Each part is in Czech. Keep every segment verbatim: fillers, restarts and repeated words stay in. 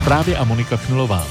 Právě a Monika Chmilová.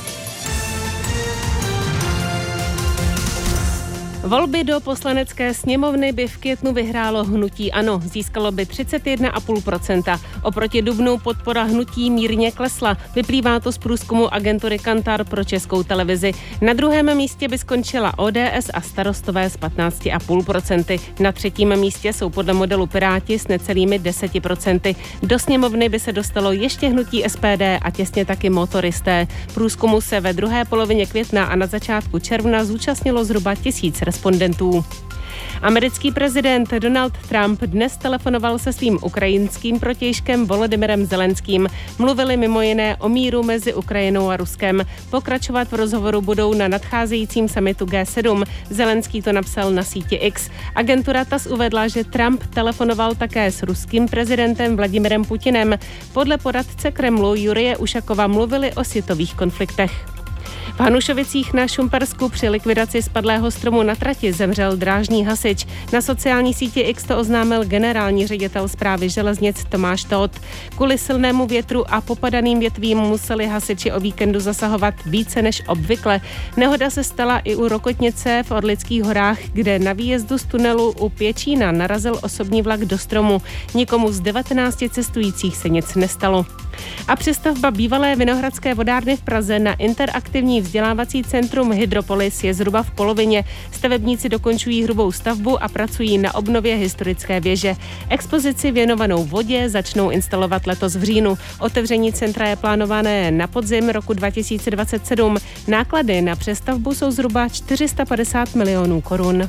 Volby do poslanecké sněmovny by v květnu vyhrálo hnutí ANO. Získalo by třicet jedna celá pět procenta. Oproti dubnu podpora hnutí mírně klesla. Vyplývá to z průzkumu agentury Kantar pro Českou televizi. Na druhém místě by skončila O D S a Starostové s patnáct celá pět procenta. Na třetím místě jsou podle modelu Piráti s necelými deset procent. Do sněmovny by se dostalo ještě hnutí S P D a těsně taky Motoristé. Průzkumu se ve druhé polovině května a na začátku června zúčastnilo zhruba tisíc respondentů. Americký prezident Donald Trump dnes telefonoval se svým ukrajinským protějškem Volodymyrem Zelenským. Mluvili mimo jiné o míru mezi Ukrajinou a Ruskem. Pokračovat v rozhovoru budou na nadcházejícím summitu G sedm. Zelenský to napsal na síti X. Agentura T A S uvedla, že Trump telefonoval také s ruským prezidentem Vladimirem Putinem. Podle poradce Kremlu Jurije Ušakova mluvili o světových konfliktech. V Hanušovicích na Šumpersku při likvidaci spadlého stromu na trati zemřel drážní hasič. Na sociální síti X to oznámil generální ředitel správy železnic Tomáš Tóth. Kvůli silnému větru a popadaným větvím museli hasiči o víkendu zasahovat více než obvykle. Nehoda se stala i u Rokotnice v Orlických horách, kde na výjezdu z tunelu u Pěčína narazil osobní vlak do stromu. Nikomu z devatenácti cestujících se nic nestalo. A přestavba bývalé Vinohradské vodárny v Praze na interaktivní vzdělávací centrum Hydropolis je zhruba v polovině. Stavebníci dokončují hrubou stavbu a pracují na obnově historické věže. Expozici věnovanou vodě začnou instalovat letos v říjnu. Otevření centra je plánované na podzim roku dva tisíce dvacet sedm. Náklady na přestavbu jsou zhruba čtyři sta padesát milionů korun.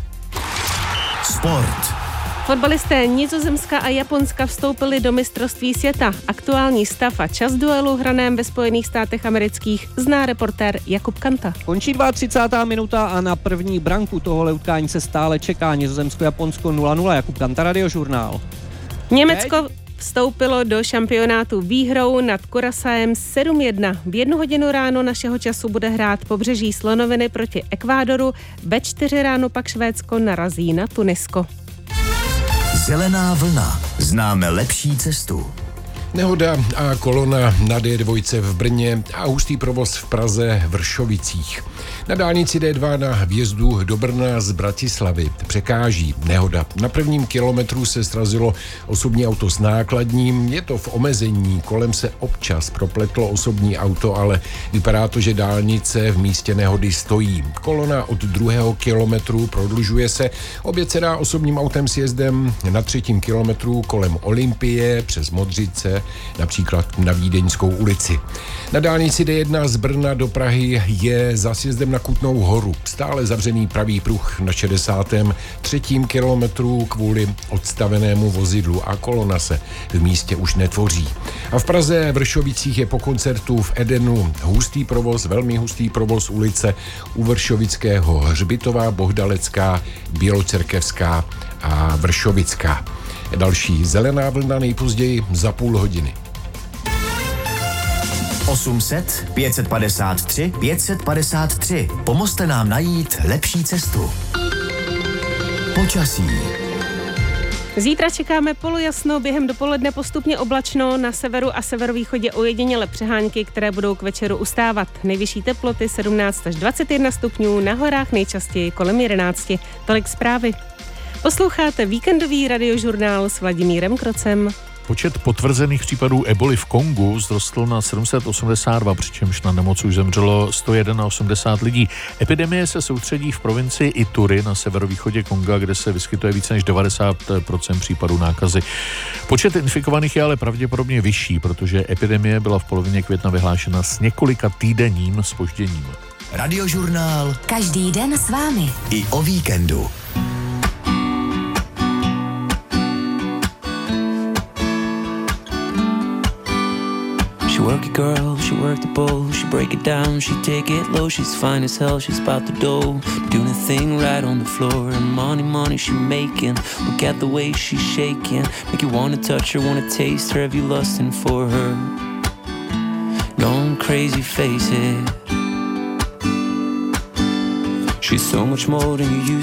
Sport. Fotbalisté Nizozemska a Japonska vstoupili do mistrovství světa. Aktuální stav a čas duelu hraném ve Spojených státech amerických zná reportér Jakub Kanta. Končí třicátá druhá minuta a na první branku tohohle utkání se stále čeká. Nizozemsko-Japonsko nula nula. Jakub Kanta, Radiožurnál. Německo vstoupilo do šampionátu výhrou nad Curaçaem sedm jedna. V jednu hodinu ráno našeho času bude hrát Pobřeží slonoviny proti Ekvádoru. Ve čtyři ráno pak Švédsko narazí na Tunisko. Zelená vlna. Známe lepší cestu. Nehoda a kolona na D dva v Brně a hustý provoz v Praze Vršovicích. Na dálnici D dva na vjezdu do Brna z Bratislavy překáží nehoda. Na prvním kilometru se srazilo osobní auto s nákladním. Je to v omezení, kolem se občas propletlo osobní auto, ale vypadá to, že dálnice v místě nehody stojí. Kolona od druhého kilometru prodlužuje se. Obět se dá osobním autem s jezdem na třetím kilometru kolem Olympie přes Modřice, například na Vídeňskou ulici. Na dálnici D jedna z Brna do Prahy je za sjezdem na Kutnou Horu stále zavřený pravý pruh na šedesátém třetím kilometru kvůli odstavenému vozidlu a kolona se v místě už netvoří. A v Praze Vršovicích je po koncertu v Edenu hustý provoz, velmi hustý provoz ulice u Vršovického hřbitova, Bohdalecká, Bělocerkevská a Vršovická. Další zelená vlna nejpozději za půl hodiny. osm set, pět set padesát tři, pět set padesát tři. Pomozte nám najít lepší cestu. Počasí. Zítra čekáme polojasno, během dopoledne postupně oblačno, na severu a severovýchodě ojediněle přehánky, které budou k večeru ustávat. Nejvyšší teploty sedmnáct až dvacet jedna stupňů, na horách nejčastěji kolem jedenáct. Tolik zprávy. Posloucháte víkendový radiožurnál s Vladimírem Krocem. Počet potvrzených případů eboli v Kongu vzrostl na sedm set osmdesát dva, přičemž na nemoc už zemřelo sto osmdesát jedna lidí. Epidemie se soustředí v provincii Ituri na severovýchodě Konga, kde se vyskytuje více než devadesát procent případů nákazy. Počet infikovaných je ale pravděpodobně vyšší, protože epidemie byla v polovině května vyhlášena s několika týdenním zpožděním. Radiožurnál. Každý den s vámi. I o víkendu. She work it, girl, she work the bowl, she break it down, she take it low, she's fine as hell, she's about the dough, doing a thing right on the floor, and money, money she making, look at the way she's shaking, make you wanna touch her, wanna taste her, have you lusting for her, going crazy, face it, she's so much more than you used